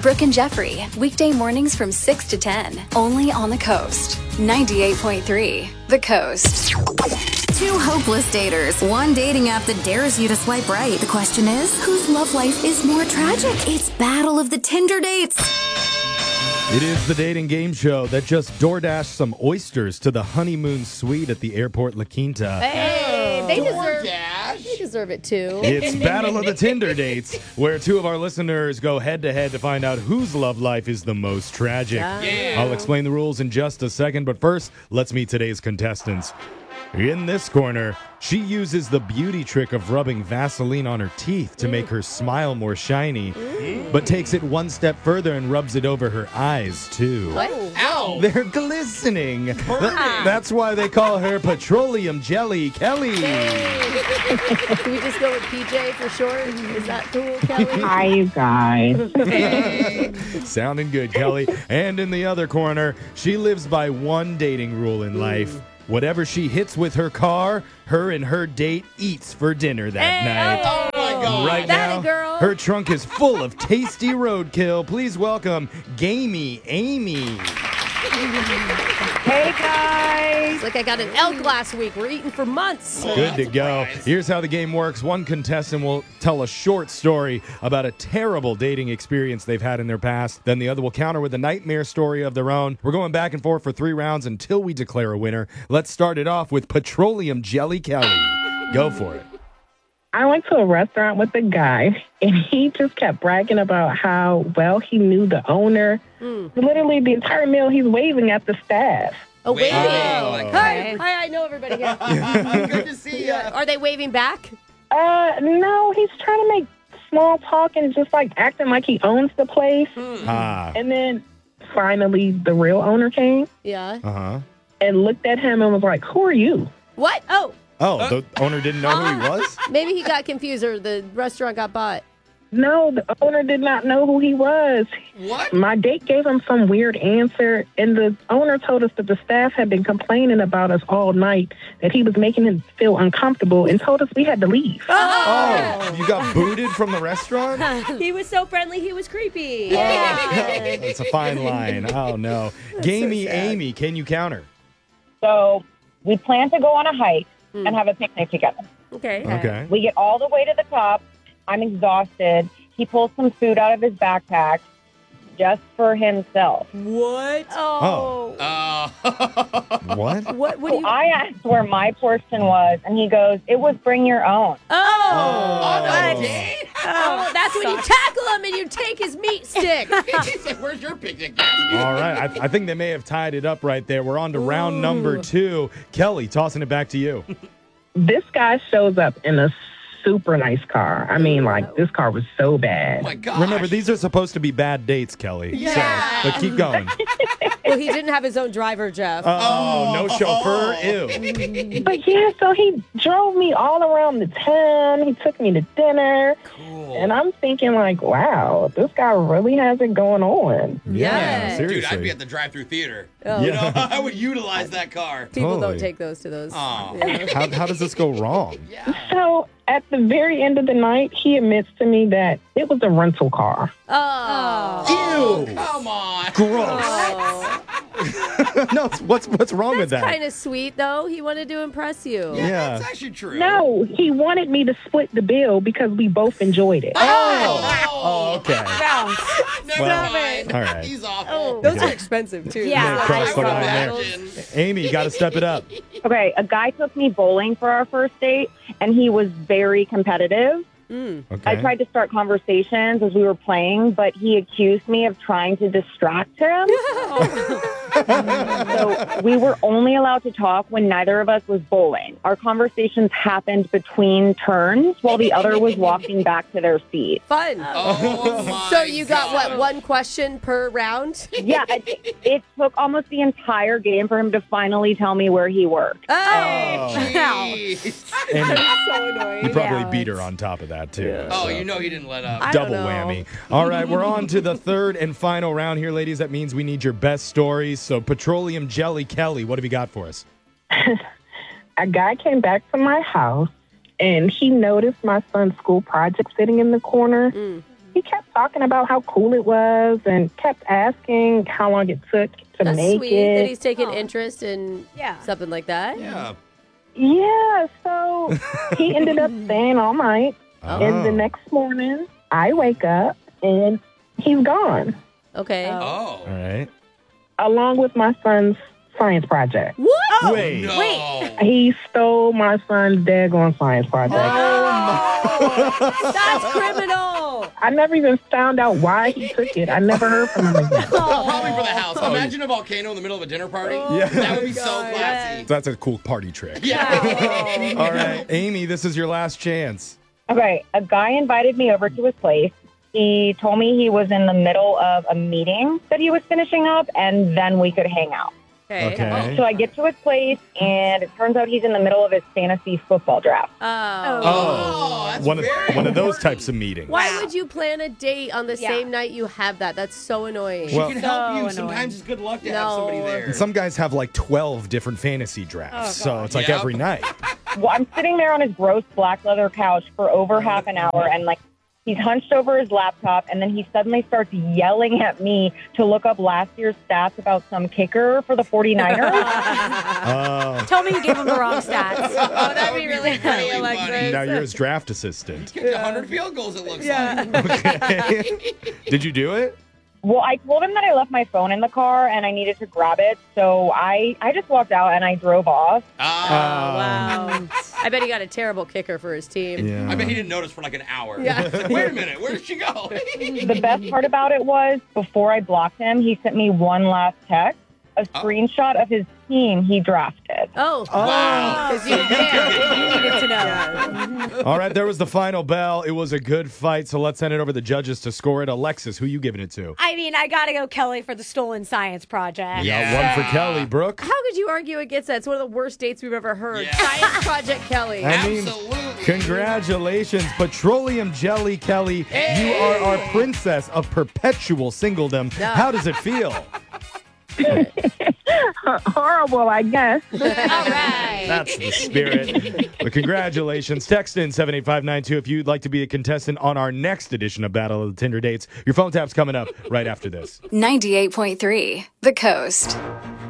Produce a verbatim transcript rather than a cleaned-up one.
Brooke and Jeffrey, weekday mornings from six to ten, only on the Coast. ninety-eight point three, The Coast. Two hopeless daters, one dating app that dares you to swipe right. The question is, whose love life is more tragic? It's Battle of the Tinder Dates. It is the dating game show that just DoorDashed some oysters to the honeymoon suite at the airport La Quinta. Hey, they deserve, DoorDash. they deserve it too. It's Battle of the Tinder Dates, where two of our listeners go head-to-head to find out whose love life is the most tragic. Yeah. I'll explain the rules in just a second, but first, let's meet today's contestants. In this corner, she uses the beauty trick of rubbing Vaseline on her teeth to make her smile more shiny, but takes it one step further and rubs it over her eyes, too. What? Ow. They're glistening. Th- That's why they call her Petroleum Jelly Kelly. Can we just go with P J for short? Is that cool, Kelly? Hi, you guys. Sounding good, Kelly. And in the other corner, she lives by one dating rule in life. Whatever she hits with her car, her and her date eats for dinner that Hey, night. Oh, my God. Right That now, a girl. her trunk is full of tasty roadkill. Please welcome Gamey Amy. Hey, guys. Like I got an elk last week. We're eating for months. Good to go. Here's how the game works. One contestant will tell a short story about a terrible dating experience they've had in their past. Then the other will counter with a nightmare story of their own. We're going back and forth for three rounds until we declare a winner. Let's start it off with Petroleum Jelly Kelly. Go for it. I went to a restaurant with a guy, and he just kept bragging about how well he knew the owner. Literally, the entire meal, he's waving at the staff. Oh, waving. Oh, Hi, hi, I know everybody here. Good to see you. Are they waving back? Uh, no, he's trying to make small talk and just, like, acting like he owns the place. Ah. And then, finally, the real owner came Yeah. Uh-huh. and looked at him and was like, who are you? What? Oh, Oh, the owner didn't know who he was? maybe he got confused or the restaurant got bought. No, the owner did not know who he was. What? My date gave him some weird answer, and the owner told us that the staff had been complaining about us all night, that he was making him feel uncomfortable, and told us we had to leave. Oh, you got booted from the restaurant? He was so friendly, he was creepy. That's a fine line. Oh, no. Gamey Amy, can you counter? So we plan to go on a hike and have a picnic together. Okay. Okay. We get all the way to the top. I'm exhausted. He pulls some food out of his backpack just for himself. What? Oh. Uh, What? What? What do So you? I asked where my portion was, and he goes, it was bring your own. Oh. on a Oh. date? Oh, That's when you tackle him and you take his meat stick. He's like, where's your picnic basket? All right. I, I think they may have tied it up right there. We're on to round number two. Kelly, tossing it back to you. This guy shows up in a super nice car. I mean, like, this car was so bad. Oh, my God. Remember, these are supposed to be bad dates, Kelly. Yeah. So, but keep going. Well, he didn't have his own driver, Jeff. Oh, no chauffeur? Ew. But yeah, so he drove me all around the town. He took me to dinner. Cool. And I'm thinking, like, wow, this guy really has it going on. Yeah, Yeah. seriously. Dude, I'd be at the drive-through theater. Oh. You know, I would utilize that car. People Totally. don't take those to those. Aw. Yeah. how, how does this go wrong? Yeah. So at the very end of the night, he admits to me that it was a rental car. Oh. Ew. Come on. Gross. Oh. No, what's what's wrong with That's that? kind of sweet, though. He wanted to impress you. Yeah, Yeah. that's actually true. No, he wanted me to split the bill because we both enjoyed it. Oh. Oh, okay. Never Well, mind. all right. He's awful. Oh. Those Yeah. are expensive, too. Yeah. May have crossed the I would line there. imagine. Amy, you got to step it up. Okay, a guy took me bowling for our first date, and he was very competitive. Mm. Okay. I tried to start conversations as we were playing, but he accused me of trying to distract him. So we were only allowed to talk when neither of us was bowling. Our conversations happened between turns while the other was walking back to their seat. Fun. Oh, my So you got, God. what, one question per round? Yeah, it, it took almost the entire game for him to finally tell me where he worked. Oh. Jeez. And So annoying. you probably Yeah, beat her on top of that, too. Yeah. Oh, so. you know he didn't let up. I don't Double know. whammy. All right, we're on to the third and final round here, ladies. That means we need your best stories. So, Petroleum Jelly Kelly, what have you got for us? A guy came back to my house, and he noticed my son's school project sitting in the corner. he kept talking about how cool it was and kept asking how long it took to That's make sweet it. that he's taking interest in Yeah. something like that. Yeah. Yeah, so he ended up staying all night. Oh. And the next morning, I wake up and he's gone, Okay. Oh. Oh. All right. along with my son's science project. What? Wait. No. Wait. He stole my son's daggone science project. That's criminal. I never even found out why he took it. I never heard from him again. Probably for the house. Imagine a volcano in the middle of a dinner party. Yeah. That would be so classy. That's a cool party trick. Yeah. All right. Amy, this is your last chance. Okay, a guy invited me over to his place. He told me he was in the middle of a meeting that he was finishing up, and then we could hang out. Okay. Okay. So I get to his place, and it turns out he's in the middle of his fantasy football draft. Oh. Oh, that's one of very one of those important. types of meetings. Why would you plan a date on the Yeah. same night you have that? That's so annoying. She Well- can help So you. annoying. Sometimes it's good luck to have somebody No. there. Some guys have like twelve different fantasy drafts, Oh, so God. it's like Yep. every night. Well, I'm sitting there on his gross black leather couch for over half an hour, and like he's hunched over his laptop, and then he suddenly starts yelling at me to look up last year's stats about some kicker for the 49ers. Oh, Tell me you gave him the wrong stats. Oh, that'd be really funny, really Alexis. funny. now you're his draft assistant. Kicked one hundred field goals, it looks Yeah. like. Okay. Did you do it? Well, I told him that I left my phone in the car and I needed to grab it, so I, I just walked out and I drove off. Ah. Wow. I bet he got a terrible kicker for his team. Yeah. I bet he didn't notice for like an hour. Yeah. He's like, wait a minute, where did she go? The best part about it was, before I blocked him, he sent me one last text, a screenshot of his team he drafted. Oh. Wow. Because you, yeah. You needed to know. All right, there was the final bell. It was a good fight, so let's send it over to the judges to score it. Alexis, who you giving it to? I mean, I gotta go Kelly for the stolen science project. Yeah. Got one for Kelly. Brooke? How could you argue against that? It's one of the worst dates we've ever heard. Yeah. Science Project Kelly. I mean, Absolutely. congratulations, Petroleum Jelly Kelly. You are our princess of perpetual singledom. How does it feel? Horrible, I guess. All right. That's the spirit. But congratulations. Text in seven eight five nine two if you'd like to be a contestant on our next edition of Battle of the Tinder Dates. Your phone tap's coming up right after this. ninety-eight point three The Coast.